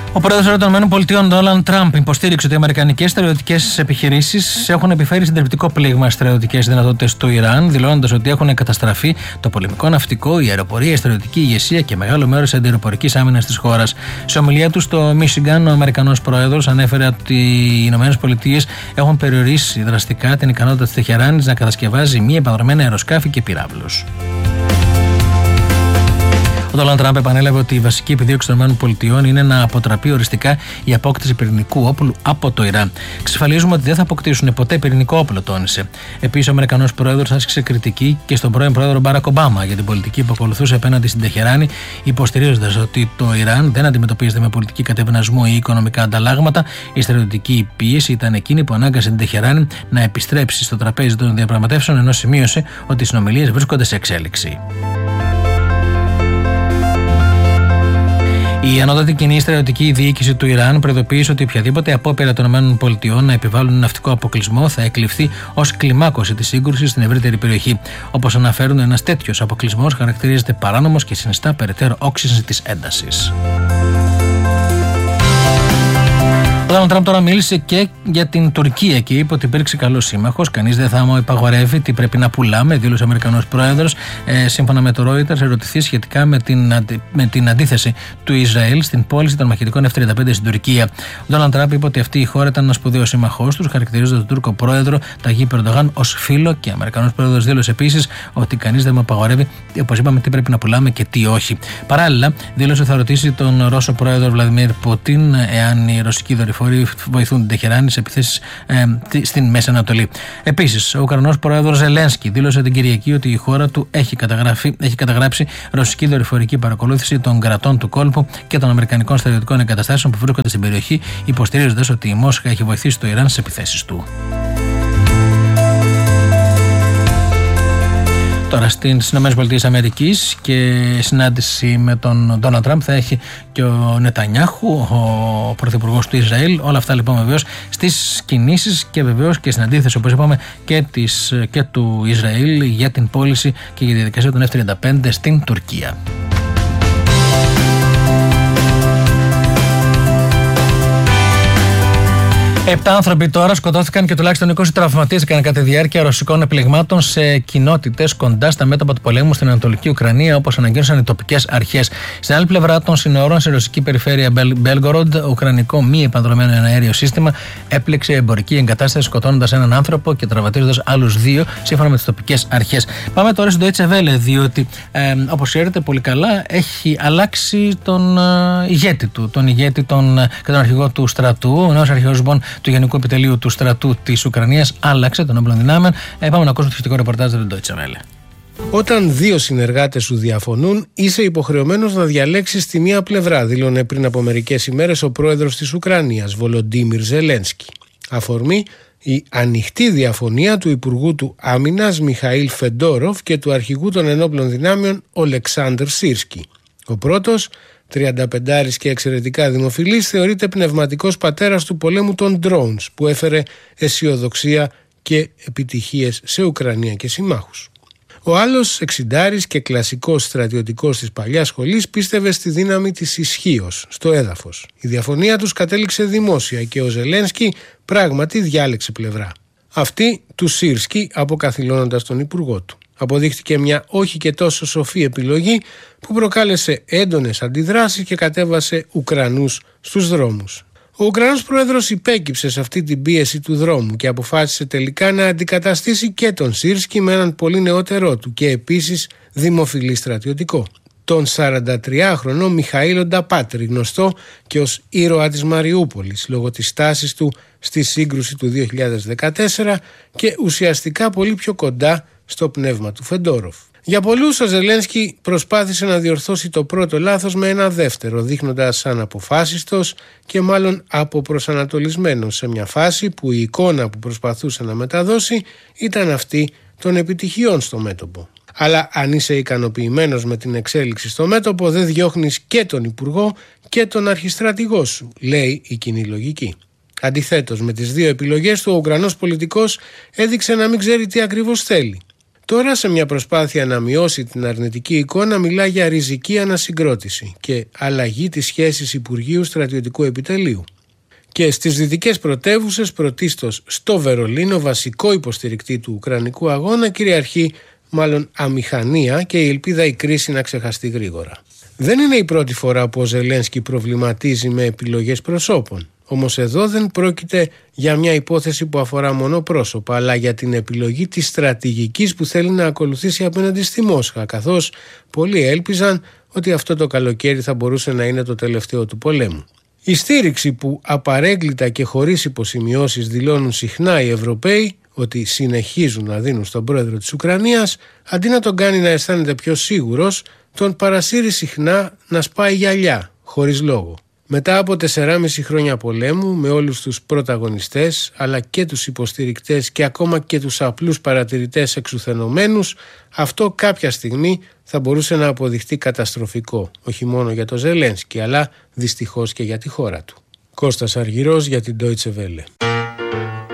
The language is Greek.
Ο πρόεδρος των ΗΠΑ, Ντόναλντ Τραμπ, υποστήριξε ότι οι αμερικανικές στρατιωτικές επιχειρήσεις έχουν επιφέρει συντριπτικό πλήγμα στις στρατιωτικές δυνατότητες του Ιράν, δηλώνοντας ότι έχουν καταστραφεί το πολεμικό ναυτικό, η αεροπορία, η στρατιωτική ηγεσία και μεγάλο μέρος της αντιαεροπορικής άμυνας της χώρας. Σε ομιλία του στο Μίσιγκαν, ο Αμερικανός πρόεδρος ανέφερε ότι οι ΗΠΑ έχουν περιορίσει δραστικά την ικανότητα της Τεχεράνης να κατασκευάζει μη επανδρομένα αεροσκάφη και πυράβλους. Ο Ντόναλντ Τραμπ επανέλαβε ότι η βασική επιδίωξη των ΗΠΑ είναι να αποτραπεί οριστικά η απόκτηση πυρηνικού όπλου από το Ιράν. Εξασφαλίζουμε ότι δεν θα αποκτήσουν ποτέ πυρηνικό όπλο, τόνισε. Επίσης, ο Αμερικανός πρόεδρος άσκησε κριτική και στον πρώην πρόεδρο Μπάρακ Ομπάμα για την πολιτική που ακολουθούσε απέναντι στην Τεχεράνη, υποστηρίζοντας ότι το Ιράν δεν αντιμετωπίζεται με πολιτική κατευνασμού ή οικονομικά ανταλλάγματα. Η στρατιωτική πίεση ήταν εκείνη που ανάγκασε την Τεχεράνη να επιστρέψει στο τραπέζι των διαπραγματεύσεων, ενώ σημείωσε ότι οι συνομιλίες βρίσκονται σε εξέλιξη. Η ανώτατη κοινή στρατιωτική διοίκηση του Ιράν προειδοποίησε ότι οποιαδήποτε απόπειρα των ΗΠΑ να επιβάλλουν ναυτικό αποκλεισμό θα εκλειφθεί ως κλιμάκωση της σύγκρουσης στην ευρύτερη περιοχή. Όπως αναφέρουν, ένας τέτοιος αποκλεισμός χαρακτηρίζεται παράνομος και συνιστά περαιτέρω όξυνση της έντασης. Ο Ντόναλντ Τραμπ τώρα μίλησε και για την Τουρκία και είπε ότι υπήρξε καλός σύμμαχος. Κανείς δεν θα μου υπαγορεύει τι πρέπει να πουλάμε, δήλωσε ο Αμερικανός πρόεδρος. Σύμφωνα με το Reuters, ερωτηθεί σχετικά με την αντίθεση του Ισραήλ στην πώληση των μαχητικών F-35 στην Τουρκία. Ο Ντόναλντ Τραμπ είπε ότι αυτή η χώρα ήταν ένας σπουδαίος σύμμαχός τους, χαρακτηρίζοντας τον Τούρκο πρόεδρο Ταγίπ Ερντογάν ως φίλο. Και ο Αμερικανός πρόεδρος δήλωσε επίσης ότι κανείς δεν μου απαγορεύει, όπως είπαμε, τι πρέπει να πουλάμε και τι όχι. Παράλληλα, δήλωσε ότι θα ρωτήσει τον Ρώσο πρόεδρο Βλαντιμίρ Πούτιν εάν η ρωσική δορυφορική βοηθούν την Τεχεράνη σε επιθέσεις στην Μέση Ανατολή. Επίσης, ο Ουκρανός πρόεδρος Ζελένσκι δήλωσε την Κυριακή ότι η χώρα του έχει καταγράψει ρωσική δορυφορική παρακολούθηση των κρατών του κόλπου και των αμερικανικών στρατιωτικών εγκαταστάσεων που βρίσκονται στην περιοχή, υποστηρίζοντας ότι η Μόσχα έχει βοηθήσει το Ιράν στις επιθέσεις του. Τώρα στις ΗΠΑ και συνάντηση με τον Ντόναλντ Τραμπ θα έχει και ο Νετανιάχου, ο πρωθυπουργός του Ισραήλ. Όλα αυτά λοιπόν βεβαίως στις κινήσεις και βεβαίως και στην αντίθεση, όπως είπαμε, και του Ισραήλ για την πώληση και για τη διαδικασία των F-35 στην Τουρκία. 7 άνθρωποι τώρα σκοτώθηκαν και τουλάχιστον 20 τραυματίστηκαν κατά τη διάρκεια ρωσικών επιλεγμάτων σε κοινότητες κοντά στα μέτωπα του πολέμου στην Ανατολική Ουκρανία, όπως ανακοίνωσαν οι τοπικές αρχές. Στην άλλη πλευρά των συνόρων, σε ρωσική περιφέρεια Μπέλγκοροντ, ουκρανικό μη επανδρομένο εναέριο σύστημα έπληξε εμπορική εγκατάσταση, σκοτώνοντας έναν άνθρωπο και τραυματίζοντας άλλους 2, σύμφωνα με τις τοπικές αρχές. Πάμε τώρα στο Deutsche Welle, διότι όπως ξέρετε πολύ καλά, έχει αλλάξει τον ηγέτη του, και τον αρχηγό του στρατού. Ο νέος αρχηγός λοιπόν του Γενικού Επιτελείου του Στρατού της Ουκρανίας άλλαξε των όπλων δυνάμεων. Πάμε να ακούσουμε το σχετικό ρεπορτάζ του Deutsche Welle. Όταν δύο συνεργάτες σου διαφωνούν, είσαι υποχρεωμένος να διαλέξεις τη μία πλευρά, δήλωνε πριν από μερικές ημέρες ο πρόεδρος της Ουκρανίας, Βολοντίμιρ Ζελένσκι. Αφορμή η ανοιχτή διαφωνία του Υπουργού του Άμυνας Μιχαήλ Φεντόροφ και του αρχηγού των ενόπλων δυνάμεων Ολεξάνδρ Σίρσκι. Ο πρώτος, 35 και εξαιρετικά δημοφιλής, θεωρείται πνευματικός πατέρας του πολέμου των drones, που έφερε αισιοδοξία και επιτυχίες σε Ουκρανία και συμμάχους. Ο άλλος, 60 και κλασικός στρατιωτικός της παλιάς σχολής, πίστευε στη δύναμη της ισχύος στο έδαφος. Η διαφωνία τους κατέληξε δημόσια και ο Ζελένσκι πράγματι διάλεξε πλευρά. Αυτή του Σίρσκι, αποκαθιλώνοντας τον υπουργό του. Αποδείχτηκε μια όχι και τόσο σοφή επιλογή που προκάλεσε έντονες αντιδράσεις και κατέβασε Ουκρανούς στους δρόμους. Ο Ουκρανός πρόεδρος υπέκυψε σε αυτή την πίεση του δρόμου και αποφάσισε τελικά να αντικαταστήσει και τον Σίρσκι με έναν πολύ νεότερό του και επίσης δημοφιλή στρατιωτικό, τον 43χρονο Μιχαήλ Νταπάτρη, γνωστό και ως ήρωα της Μαριούπολης λόγω της στάσης του στη σύγκρουση του 2014 και ουσιαστικά πολύ πιο κοντά στο πνεύμα του Φεντόροφ. Για πολλούς ο Ζελένσκι προσπάθησε να διορθώσει το πρώτο λάθος με ένα δεύτερο, δείχνοντας αναποφάσιστος και μάλλον αποπροσανατολισμένος σε μια φάση που η εικόνα που προσπαθούσε να μεταδώσει ήταν αυτή των επιτυχιών στο μέτωπο. Αλλά αν είσαι ικανοποιημένος με την εξέλιξη στο μέτωπο, δεν διώχνεις και τον υπουργό και τον αρχιστρατηγό σου, λέει η κοινή λογική. Αντιθέτως, με τις δύο επιλογές του, ο Ουκρανός πολιτικός έδειξε να μην ξέρει τι ακριβώς θέλει. Τώρα, σε μια προσπάθεια να μειώσει την αρνητική εικόνα, μιλά για ριζική ανασυγκρότηση και αλλαγή της σχέσης Υπουργείου Στρατιωτικού Επιτελείου. Και στις δυτικές πρωτεύουσες, πρωτίστως στο Βερολίνο, βασικό υποστηρικτή του ουκρανικού αγώνα, κυριαρχεί μάλλον αμηχανία και η ελπίδα η κρίση να ξεχαστεί γρήγορα. Δεν είναι η πρώτη φορά που ο Ζελένσκι προβληματίζει με επιλογές προσώπων. Όμως εδώ δεν πρόκειται για μια υπόθεση που αφορά μόνο πρόσωπα, αλλά για την επιλογή της στρατηγικής που θέλει να ακολουθήσει απέναντι στη Μόσχα, καθώς πολλοί έλπιζαν ότι αυτό το καλοκαίρι θα μπορούσε να είναι το τελευταίο του πολέμου. Η στήριξη που απαρέγκλητα και χωρίς υποσημειώσεις δηλώνουν συχνά οι Ευρωπαίοι ότι συνεχίζουν να δίνουν στον πρόεδρο της Ουκρανίας, αντί να τον κάνει να αισθάνεται πιο σίγουρος, τον παρασύρει συχνά να σπάει γυαλιά, χωρίς λόγο. Μετά από 4,5 χρόνια πολέμου, με όλους τους πρωταγωνιστές, αλλά και τους υποστηρικτές και ακόμα και τους απλούς παρατηρητές εξουθενωμένους, αυτό κάποια στιγμή θα μπορούσε να αποδειχτεί καταστροφικό, όχι μόνο για τον Ζελένσκι, αλλά δυστυχώς και για τη χώρα του. Κώστας Αργυρός για την Deutsche Welle.